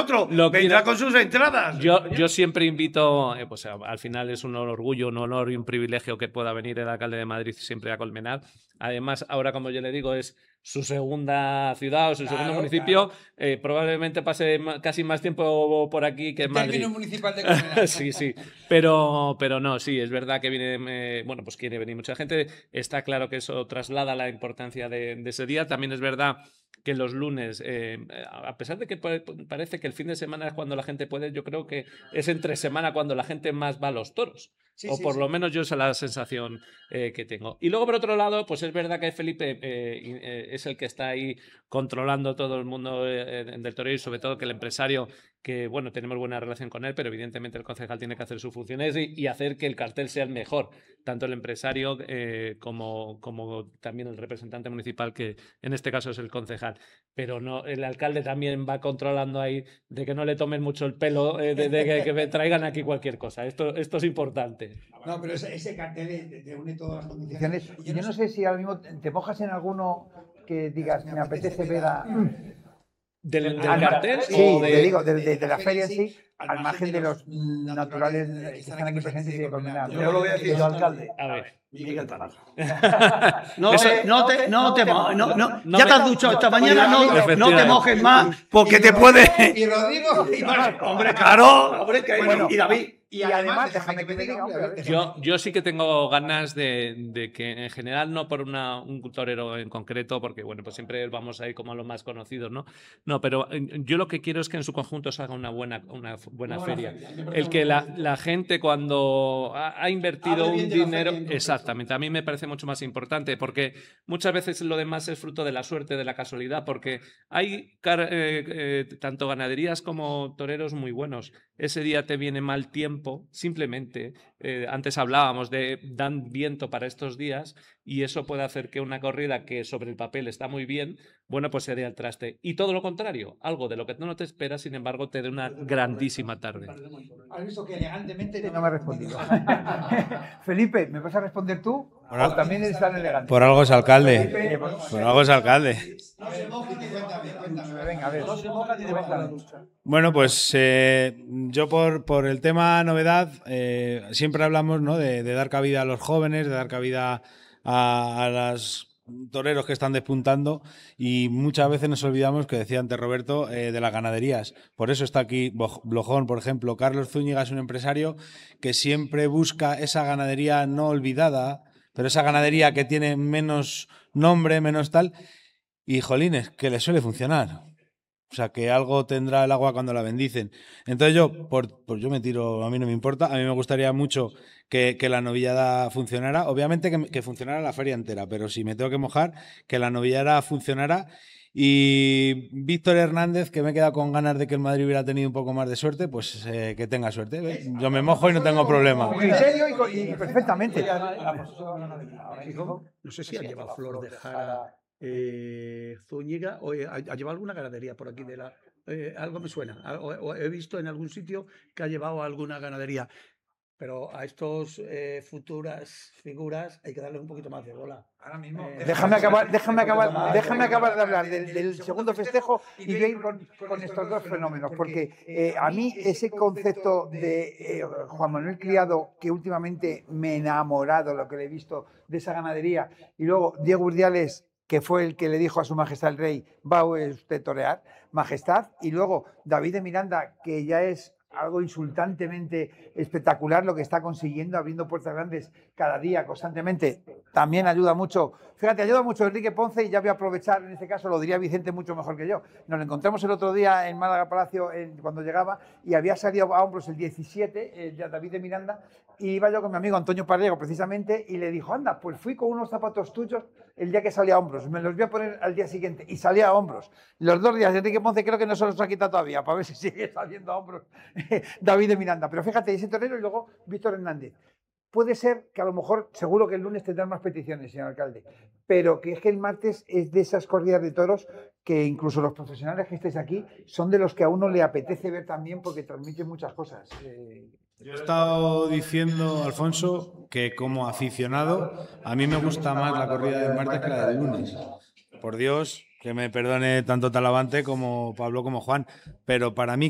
otro, vendrá con sus entradas. Yo siempre invito, pues al final es un orgullo, un honor y un privilegio que pueda venir el alcalde de Madrid siempre a Colmenar. Además, ahora, como yo le digo, es su segunda ciudad o su segundo municipio. Probablemente pase casi más tiempo por aquí que en Madrid. Término municipal de Colmenar. Sí. Pero no, sí, es verdad que viene, bueno, pues quiere venir mucha gente. Está claro que eso traslada la importancia de ese día. También es verdad que los lunes, a pesar de que parece que el fin de semana es cuando la gente puede, yo creo que es entre semana cuando la gente más va a los toros. Por lo menos yo esa es la sensación que tengo. Y luego, por otro lado, pues es verdad que Felipe es el que está ahí controlando todo el mundo del toreo y sobre todo que el empresario, que bueno, tenemos buena relación con él, pero evidentemente el concejal tiene que hacer sus funciones y hacer que el cartel sea el mejor, tanto el empresario como también el representante municipal, que en este caso es el concejal. Pero no, el alcalde también va controlando ahí de que no le tomen mucho el pelo, de que me traigan aquí cualquier cosa. Esto es importante. No, pero ese cartel te une todas las condiciones. Yo no sé si ahora mismo te mojas en alguno que digas, me apetece ver a... ¿Del cartel? Sí, te digo, de la feria en sí, al margen de los naturales que están aquí presentes y de Colmenar. Yo lo voy a decir, alcalde. A ver. Miguel Tarajo. Ya te has duchado esta mañana, no te mojes más, porque te puede... Y Rodrigo y Marco. Hombre, claro, Bueno, y David. Y además, déjame que te diga, yo sí que tengo ganas de que en general, no por un torero en concreto, porque bueno, pues siempre vamos a ir como a los más conocidos, ¿no? No, pero yo lo que quiero es que en su conjunto se haga una buena feria. El que la gente cuando ha invertido un dinero... Exactamente, a mí me parece mucho más importante, porque muchas veces lo demás es fruto de la suerte, de la casualidad, porque hay tanto ganaderías como toreros muy buenos. Ese día te viene mal tiempo, simplemente, antes hablábamos de dan viento para estos días y eso puede hacer que una corrida que sobre el papel está muy bien, bueno, pues se dé al traste. Y todo lo contrario, algo de lo que tú no te esperas, sin embargo, te dé una grandísima tarde. Has visto que elegantemente no me ha respondido. Felipe, ¿me vas a responder tú? ¿O también eres tan elegante? Por algo es alcalde. Por algo es alcalde. no se mojan y cuéntame. Venga, a ver. No se mojan y cuéntame. Bueno, pues yo por el tema novedad, siempre hablamos, ¿no?, de dar cabida a los jóvenes, de dar cabida a los toreros que están despuntando, y muchas veces nos olvidamos, que decía antes Roberto, de las ganaderías. Por eso está aquí Blojón, por ejemplo. Carlos Zúñiga es un empresario que siempre busca esa ganadería no olvidada, pero esa ganadería que tiene menos nombre, menos tal, y jolines, que le suele funcionar. O sea, que algo tendrá el agua cuando la bendicen. Entonces yo me tiro, a mí no me importa. A mí me gustaría mucho que la novillada funcionara. Obviamente que funcionara la feria entera, pero si me tengo que mojar, que la novillada funcionara. Y Víctor Hernández, que me he quedado con ganas de que el Madrid hubiera tenido un poco más de suerte, pues que tenga suerte. ¿Ves? Yo me mojo y no tengo problema. Con criterio y perfectamente. No sé si ha llevado Flor de Jara Zúñiga, o ha llevado alguna ganadería por aquí de la... algo me suena, o he visto en algún sitio que ha llevado alguna ganadería, pero a estos futuras figuras hay que darle un poquito más de bola. Ahora mismo. Déjame acabar de hablar del segundo festejo y voy a ir con estos dos fenómenos, porque a mí ese concepto de Juan Manuel Criado, que últimamente me he enamorado, lo que le he visto de esa ganadería, y luego Diego Urdiales, que fue el que le dijo a su majestad el rey, va usted torear, majestad, y luego David de Miranda, que ya es algo insultantemente espectacular lo que está consiguiendo, abriendo puertas grandes cada día, constantemente, también ayuda mucho. Fíjate, ayuda mucho Enrique Ponce, y ya voy a aprovechar, en este caso lo diría Vicente mucho mejor que yo. Nos lo encontramos el otro día en Málaga Palacio cuando llegaba, y había salido a hombros el 17, David de Miranda, y iba yo con mi amigo Antonio Parrego precisamente, y le dijo, anda, pues fui con unos zapatos tuyos el día que salía a hombros, me los voy a poner al día siguiente, y salía a hombros. Los 2 días, Enrique Ponce creo que no se los ha quitado todavía, para ver si sigue saliendo a hombros David de Miranda. Pero fíjate, ese torero y luego Víctor Hernández. Puede ser que a lo mejor, seguro que el lunes tendrán más peticiones, señor alcalde, pero que es que el martes es de esas corridas de toros que incluso los profesionales que estéis aquí son de los que a uno le apetece ver también, porque transmiten muchas cosas. Yo he estado diciendo, Alfonso, que como aficionado a mí me gusta más la corrida del martes que la del lunes. Por Dios, que me perdone tanto Talavante como Pablo como Juan, pero para mí